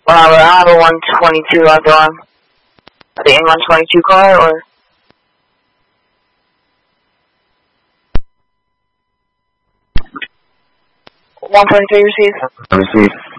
Well, I have a 122 out there. Are they in 122 car or? 1.3 received. Received.